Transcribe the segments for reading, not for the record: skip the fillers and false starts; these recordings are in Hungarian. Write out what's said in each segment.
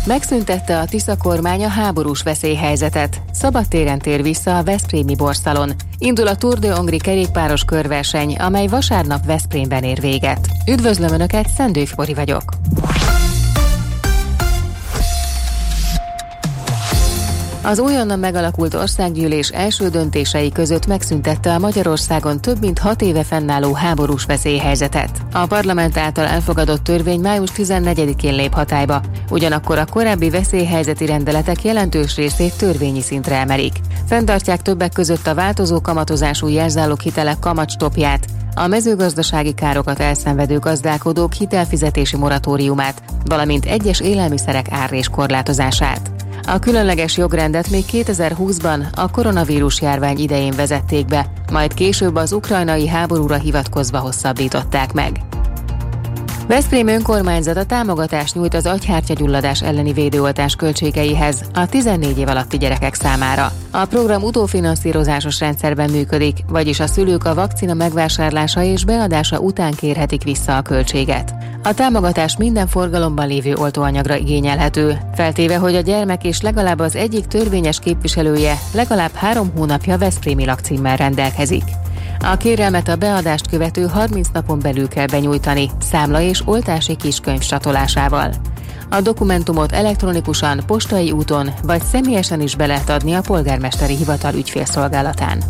Megszüntette a Tisza kormány a háborús veszélyhelyzetet. Szabadtéren tér vissza a veszprémi borszalon. Indul a Tour de Hongrie kerékpáros körverseny, amely vasárnap Veszprémben ér véget. Üdvözlöm Önöket, Szendő Fori vagyok. Az újonnan megalakult országgyűlés első döntései között megszüntette a Magyarországon több mint 6 éve fennálló háborús veszélyhelyzetet. A parlament által elfogadott törvény május 14-én lép hatályba, ugyanakkor a korábbi veszélyhelyzeti rendeletek jelentős részét törvényi szintre emelik. Fenntartják többek között a változó kamatozású jelzáloghitelek kamatstoppját, a mezőgazdasági károkat elszenvedő gazdálkodók hitelfizetési moratóriumát, valamint egyes élelmiszerek árrés korlátozását. A különleges jogrendet még 2020-ban a koronavírus járvány idején vezették be, majd később az ukrajnai háborúra hivatkozva hosszabbították meg. Veszprém önkormányzata támogatást nyújt az agyhártyagyulladás elleni védőoltás költségeihez a 14 év alatti gyerekek számára. A program utófinanszírozásos rendszerben működik, vagyis a szülők a vakcina megvásárlása és beadása után kérhetik vissza a költséget. A támogatás minden forgalomban lévő oltóanyagra igényelhető, feltéve, hogy a gyermek és legalább az egyik törvényes képviselője legalább 3 hónapja veszprémi lakcímmel rendelkezik. A kérelmet a beadást követő 30 napon belül kell benyújtani, számla és oltási kiskönyv csatolásával. A dokumentumot elektronikusan, postai úton vagy személyesen is be lehet adni a polgármesteri hivatal ügyfélszolgálatán.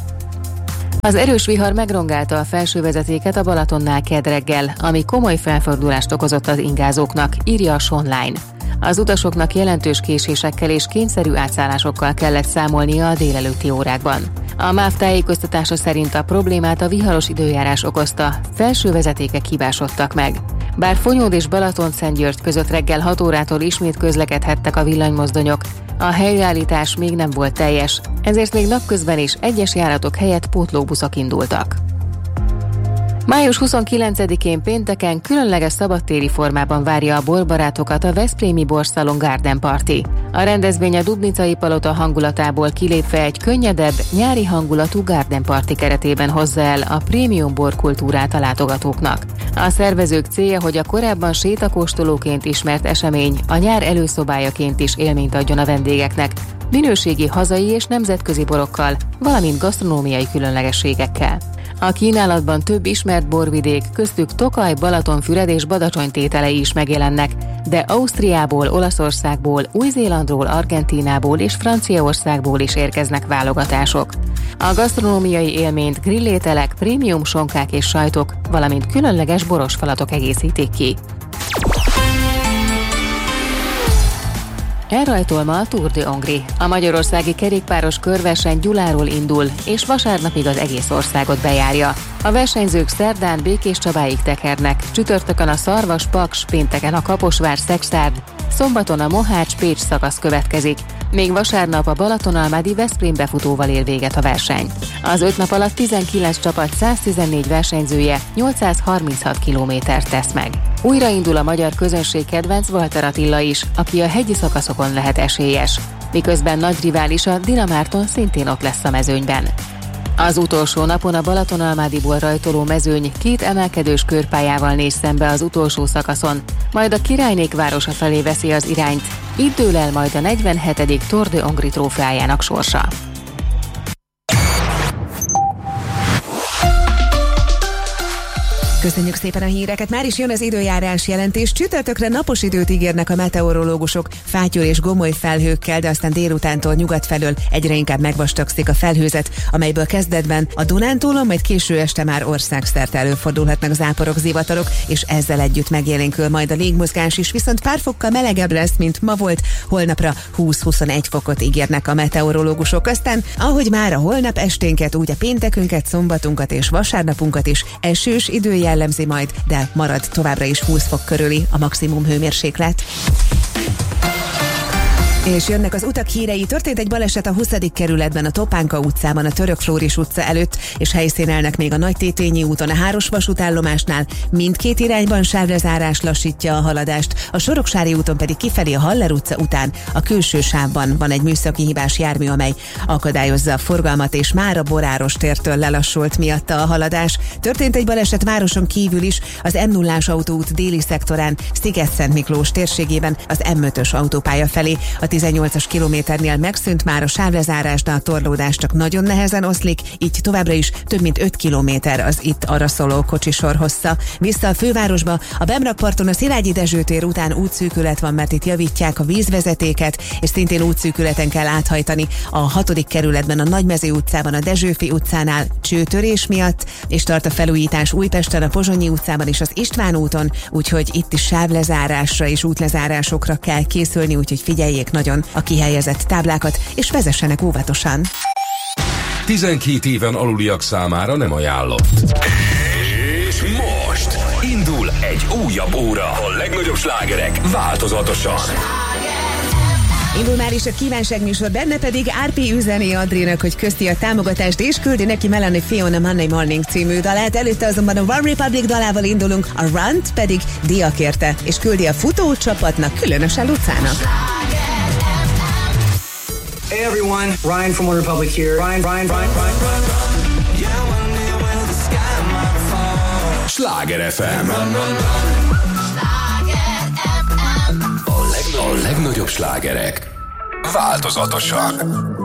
Az erős vihar megrongálta a felsővezetéket a Balatonnál kedd reggel, ami komoly felfordulást okozott az ingázóknak, írja a Sonline. Az utasoknak jelentős késésekkel és kényszerű átszállásokkal kellett számolnia a délelőtti órákban. A MÁV tájékoztatása szerint a problémát a viharos időjárás okozta, felső vezetékek hibásodtak meg. Bár Fonyód és Balatonszentgyörgy között reggel 6 órától ismét közlekedhettek a villanymozdonyok, a helyreállítás még nem volt teljes, ezért még napközben is egyes járatok helyett pótlóbuszok indultak. Május 29-én pénteken különleges szabadtéri formában várja a borbarátokat a veszprémi borszalon Garden Party. A rendezvény a Dubnicai Palota hangulatából kilépve egy könnyedebb, nyári hangulatú Garden Party keretében hozza el a prémium borkultúrát a látogatóknak. A szervezők célja, hogy a korábban sétakóstolóként ismert esemény a nyár előszobájaként is élményt adjon a vendégeknek, minőségi hazai és nemzetközi borokkal, valamint gasztronómiai különlegességekkel. A kínálatban több ismert borvidék, köztük Tokaj, Balatonfüred és Badacsony tételei is megjelennek, de Ausztriából, Olaszországból, Új-Zélandról, Argentínából és Franciaországból is érkeznek válogatások. A gasztronómiai élményt grillételek, prémium sonkák és sajtok, valamint különleges boros falatok egészítik ki. Elrajtol ma a Tour de Hongrie. A magyarországi kerékpáros körverseny Gyuláról indul, és vasárnapig az egész országot bejárja. A versenyzők szerdán Békéscsabáig tekernek, csütörtökön a Szarvas-Paks, pénteken a Kaposvár-Szekszárd, szombaton a Mohács-Pécs szakasz következik, még vasárnap a Balatonalmádi Veszprém befutóval ér véget a verseny. Az 5 nap alatt 19 csapat 114 versenyzője 836 kilométert tesz meg. Újraindul a magyar közönség kedvenc Walter Attila is, aki a hegyi szakaszokon lehet esélyes, miközben nagy riválisa Dina Márton szintén ott lesz a mezőnyben. Az utolsó napon a Balatonalmádiból rajtoló mezőny 2 emelkedős körpályával néz szembe az utolsó szakaszon, majd a Királynék városa felé veszi az irányt. Itt dől el majd a 47. Tour de Hongrie trófeájának sorsa. Köszönjük szépen a híreket, már is jön az időjárás jelentés. Csütörtökre napos időt ígérnek a meteorológusok, fátyol és gomoly felhőkkel, de aztán délutántól nyugat felől egyre inkább megvastagszik a felhőzet, amelyből kezdetben a Dunántúlon, majd késő este már országszerte előfordulhatnak záporok, zivatarok, és ezzel együtt megélénkül majd a légmozgás is, viszont pár fokkal melegebb lesz, mint ma volt, holnapra 20-21 fokot ígérnek a meteorológusok. Aztán, ahogy már a holnap esténket, úgy a péntekünket, szombatunkat és vasárnapunkat is esős idő jellemzi majd, de marad továbbra is 20 fok körüli a maximum hőmérséklet. És jönnek az utak hírei. Történt egy baleset a 20. kerületben, a Topánka utcában, a Török Flóris utca előtt, és helyszínelnek még a Nagy Tétényi úton, a Háros vasútállomásnál. Mindkét irányban sávlezárás lassítja a haladást, a Soroksári úton pedig kifelé a Haller utca után a külső sávban van egy műszaki hibás jármű, amely akadályozza a forgalmat, és már a Boráros tértől lelassult miatta a haladás. Történt egy baleset városon kívül is, az M0-ás autóút déli szektorán, Sziget-Szent Miklós térségében, az M5-ös autópálya felé. A 18-as kilométernél megszűnt már a sávlezárás, de a torlódás csak nagyon nehezen oszlik, így továbbra is több mint 5 kilométer az itt arra szóló kocsisor hossza. Vissza a fővárosba, a Bemrakparton a Szilágyi Dezső tér után útszűkület van, mert itt javítják a vízvezetéket, és szintén útszűkületen kell áthajtani a 6. kerületben, a Nagymező utcában, a Dezsőfi utcánál csőtörés miatt, és tart a felújítás Újpesten, a Pozsonyi utcában és az István úton, úgyhogy itt is sávlezárásra és útlezárásokra kell készülni, úgyhogy figyeljék nagyon a kihelyezett táblákat, és vezessenek óvatosan. 12 éven aluliak számára nem ajánlott. És most indul egy újabb óra. A legnagyobb slágerek változatosan. Indul már is a kívánságműsor, benne pedig RP üzeni Adrinak, hogy közti a támogatást, és küldi neki Melanie Fiona Monday Morning című dalát. Előtte azonban a One Republic dalával indulunk, a Runt pedig Dia kérte, és küldi a futócsapatnak, különösen Lucának. Hey everyone, Ryan from One Republic here. Ryan. Sláger FM. A legnagyobb slágerek változatosan.